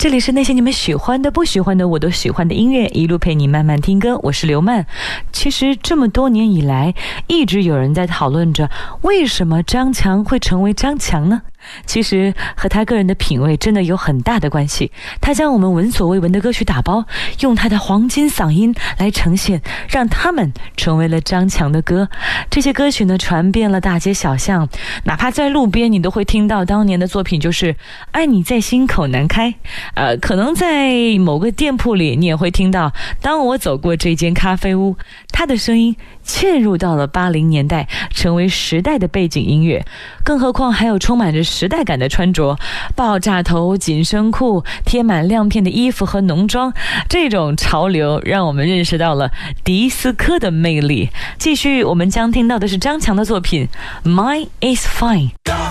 这里是那些你们喜欢的不喜欢的我都喜欢的音乐，一路陪你慢慢听歌，我是刘曼。其实这么多年以来，一直有人在讨论着为什么张强会成为张强呢？其实和他个人的品味真的有很大的关系。他将我们闻所未闻的歌曲打包，用他的黄金嗓音来呈现，让他们成为了张强的歌。这些歌曲呢，传遍了大街小巷，哪怕在路边你都会听到当年的作品，就是爱你在心口难开。可能在某个店铺里你也会听到，当我走过这间咖啡屋，他的声音嵌入到了80年代，成为时代的背景音乐。更何况还有充满着时代感的穿着，爆炸头、紧身裤、贴满亮片的衣服和浓妆，这种潮流让我们认识到了迪斯科的魅力。继续我们将听到的是张强的作品 Mine is Fine。